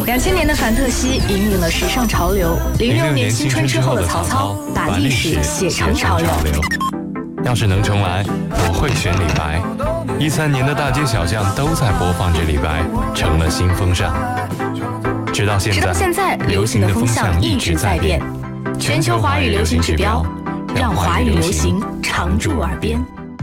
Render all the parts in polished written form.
2000年的凡特西引领了时尚潮流，06年新春之后的曹操把历史写成潮流。 要是能重来，我会选李白。13年的大街小巷都在播放着李白，成了新风尚。直到现在，流行的风向一直在变。全球华语流行指标，让华语流行常驻耳边。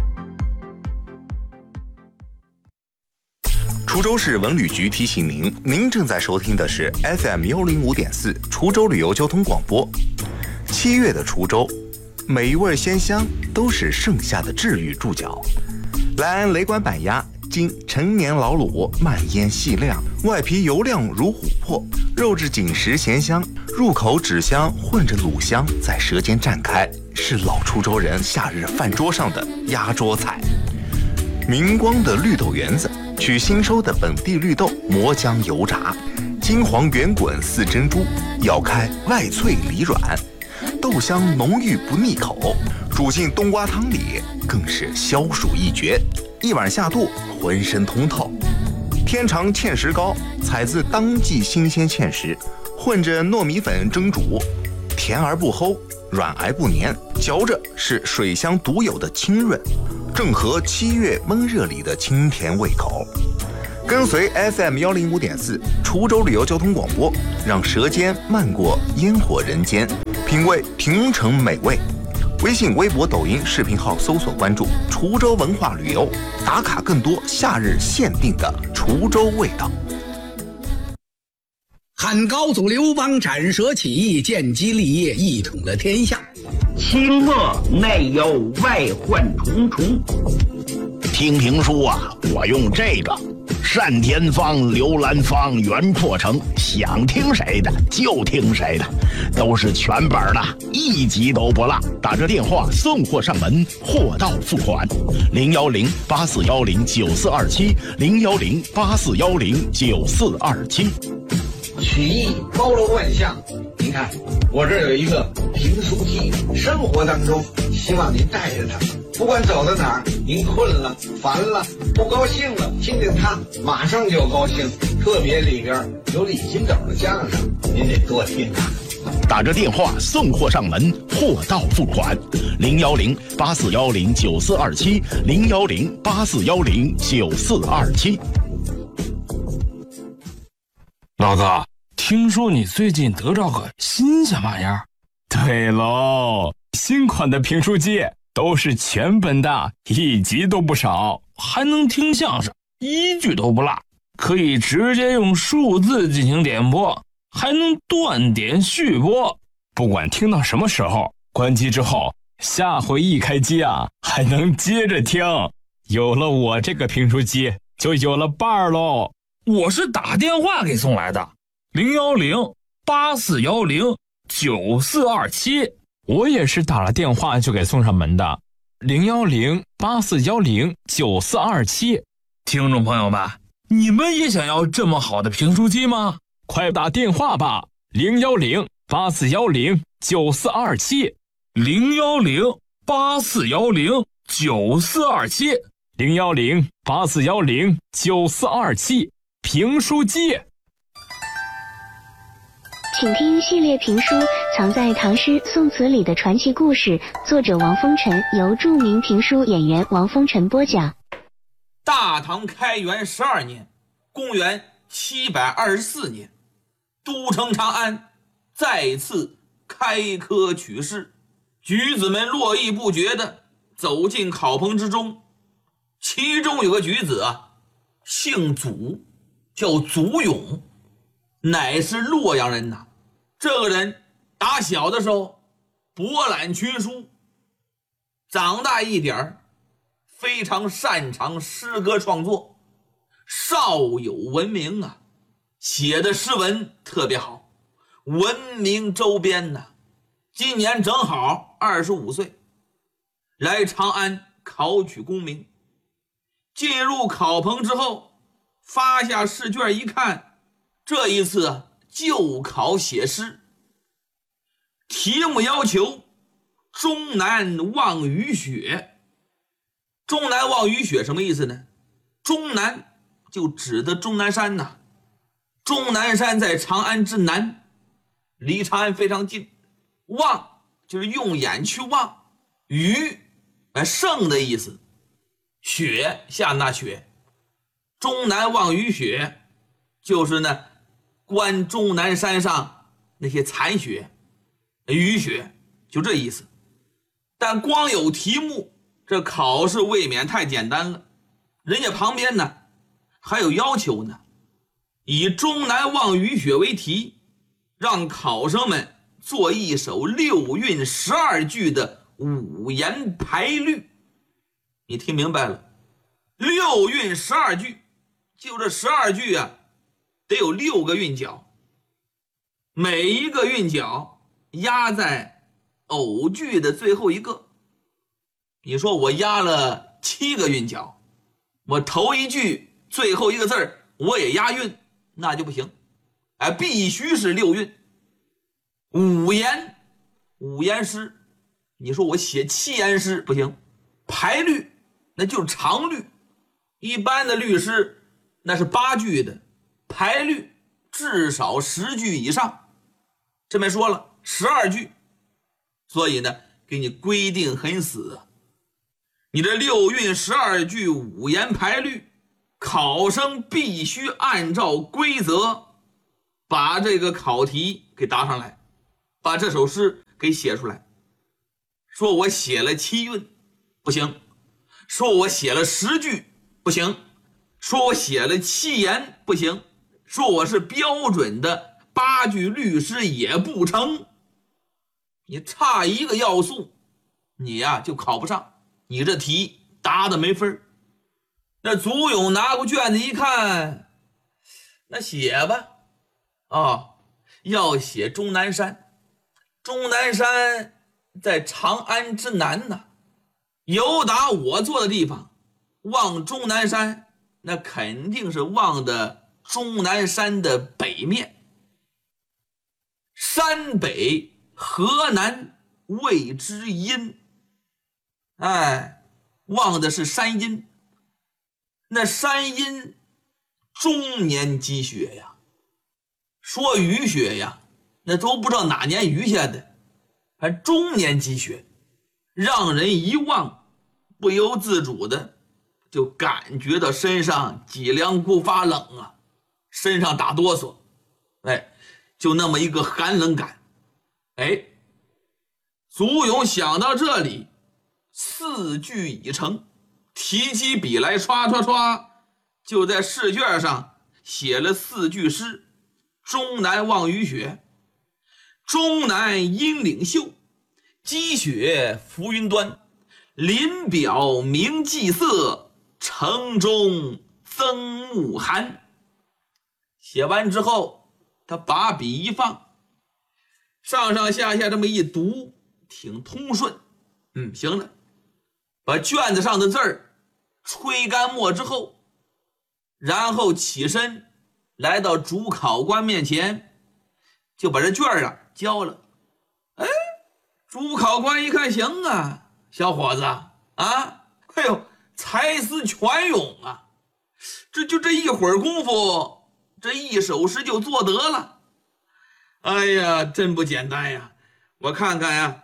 滁州市文旅局提醒您，您正在收听的是 FM105.4 滁州旅游交通广播。7月的滁州，每一味鲜香都是盛夏的治愈注脚。来安雷管板鸭，经陈年老卤，慢腌细晾，外皮油亮如琥珀，肉质紧实咸香，入口脂香混着卤香在舌尖绽开，是老滁州人夏日饭桌上的压桌菜。明光的绿豆圆子，取新收的本地绿豆磨浆油炸，金黄圆滚似珍珠，咬开外脆里软，豆香浓郁不腻口，煮进冬瓜汤里更是消暑一绝，一碗下肚浑身通透。天长芡实糕，采自当季新鲜芡实，混着糯米粉蒸煮，甜而不齁，软而不黏，嚼着是水乡独有的清润，正合7月闷热里的清甜胃口。跟随 FM105.4 滁州旅游交通广播，让舌尖漫过烟火人间，品味亭城美味。微信、微博、抖音视频号搜索关注滁州文化旅游，打卡更多夏日限定的滁州味道。 汉高祖刘邦斩蛇起义，建基立业，一统了天下。 清末内忧外患重重。听评书啊，我用这个单田芳、刘兰芳、袁阔成，想听谁的就听谁的，都是全本的，一集都不落。打这电话送货上门，货到付款。010-8410-9427 010-8410-9427。 曲艺包罗万象，您看我这儿有一个评书机，生活当中希望您带着它，不管走到哪儿，您困了、烦了、不高兴了，听听它马上就高兴。特别里边有李金斗的相声，您得多听它。 打着电话送货上门，货到付款。010-8410-9427 010-8410-9427。 老哥，听说你最近得着个新鲜玩意儿？对喽，新款的评书机都是全本的，一集都不少，还能听相声，一句都不落，可以直接用数字进行点播，还能断点续播，不管听到什么时候，关机之后下回一开机啊，还能接着听。有了我这个评书机，就有了伴儿喽。 我是打电话给送来的，010-8410-9427。 我也是打了电话就给送上门的，010-8410-9427。 听众朋友们，你们也想要这么好的评书机吗？ 快打电话吧，010-8410-9427 010-8410-9427 010-8410-9427。评书机， 请听系列评书《藏在唐诗宋词里的传奇故事》，作者王风尘，由著名评书演员王风尘播讲。 大唐开元12年，公元724年，都城长安再次开科取士，举子们络绎不绝地走进考棚之中。其中有个举子啊，姓祖，叫祖勇，乃是洛阳人呐。这个人打小的时候博览群书，长大一点非常擅长诗歌创作，少有闻名啊，写的诗文特别好，闻名周边呐。今年正好25岁，来长安考取功名。进入考棚之后，发下试卷一看，这一次就考写诗，题目要求终南望雨雪。终南望雨雪什么意思呢？终南就指的终南山呐， 终南山在长安之南，离长安非常近。望就是用眼去望，雨盛的意思，雪下那雪，终南望雨雪，就是呢观终南山上那些残雪雨雪，就这意思。但光有题目，这考试未免太简单了，人家旁边呢还有要求呢，以终南望雨雪为题，让考生们做一首6韵12句的五言排律。你听明白了，6韵12句，就这12句啊，得有6个韵脚，每一个韵脚压在偶句的最后一个。你说我压了7个韵脚，我头一句最后一个字我也押韵，那就不行，必须是6韵。五言诗，你说我写7言诗不行，排律那就是长律，一般的律诗那是8句的，排律至少10句以上，这边说了12句，所以呢给你规定很死，你这6韵12句五言排律，考生必须按照规则把这个考题给答上来，把这首诗给写出来。说我写了7韵不行，说我写了10句不行，说我写了7言不行，说我是标准的8句律诗也不成。你差一个要素，你呀就考不上，你这题答的没分。那祖咏拿过卷子一看，那写吧，要写终南山。终南山在长安之南呢，由打我坐的地方望终南山，那肯定是望的终南山的北面，山北河南谓之阴，望的是山阴。那山阴终年积雪呀，说雨雪呀，那都不知道哪年雨下的，还终年积雪，让人一望不由自主的就感觉到身上脊梁骨发冷啊，身上打哆嗦，就那么一个寒冷感。祖咏想到这里，4句已成，提起笔来刷刷刷，就在试卷上写了4句诗。终南望雨雪，终南阴岭秀，积雪浮云端，林表明霁色，城中增暮寒。写完之后，他把笔一放，上上下下这么一读，挺通顺。行了，把卷子上的字儿吹干墨之后，然后起身来到主考官面前，就把这卷儿交了。主考官一看，行啊，小伙子才思泉涌啊，这一会儿功夫，这一首诗就做得了。真不简单呀！我看看呀，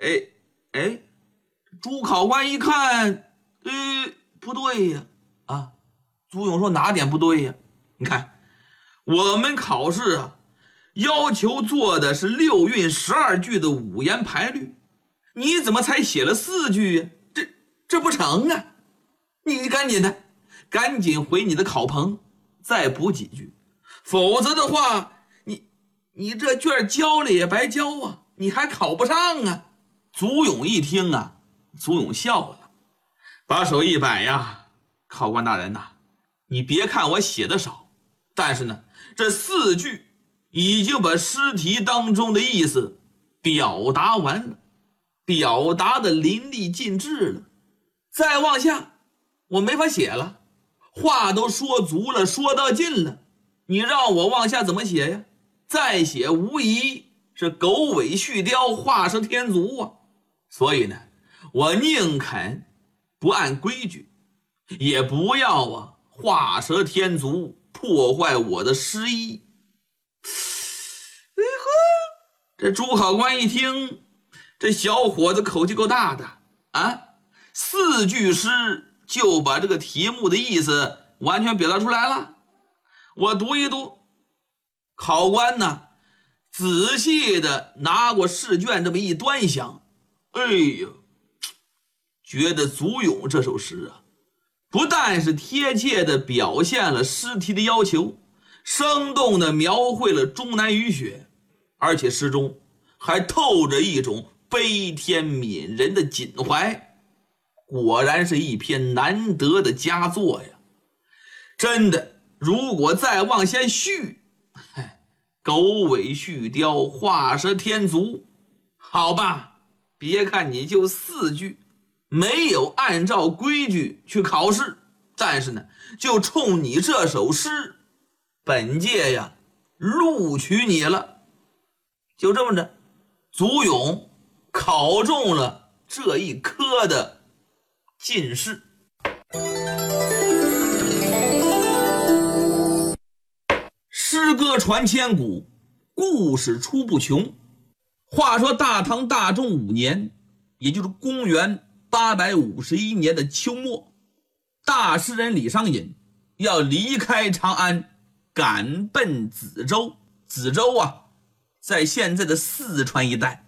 主考官一看，不对呀，祖咏说哪点不对呀？你看，我们考试要求做的是6韵12句的五言排律，你怎么才写了4句呀？这不成啊！你赶紧回你的考棚再补几句，否则的话，你这卷交了也白交啊，你还考不上啊！祖咏一听祖咏笑了，把手一摆呀，考官大人呐，你别看我写的少，但是呢，这4句已经把诗题当中的意思表达完了，表达的淋漓尽致了。再往下我没法写了，话都说足了，说到尽了，你让我往下怎么写呀？再写无疑是狗尾续貂，画蛇添足啊！所以呢，我宁肯不按规矩，也不要画蛇添足，破坏我的诗意。 这主考官一听，这小伙子口气够大的啊，4句诗就把这个题目的意思完全表达出来了。我读一读。考官呢，仔细的拿过试卷这么一端详，哎呦，觉得祖咏这首诗啊，不但是贴切的表现了诗题的要求，生动的描绘了终南雨雪，而且诗中还透着一种悲天悯人的襟怀，果然是一篇难得的佳作呀！真的，如果再往下续，狗尾续貂，画蛇添足，好吧，别看你就4句，没有按照规矩去考试，但是呢，就冲你这首诗，本届呀录取你了。就这么着，祖咏考中了这一科的进士。诗歌传千古，故事出不穷。话说大唐大中5年，也就是公元851年的秋末，大诗人李商隐要离开长安，赶奔梓州。梓州啊，在现在的四川一带。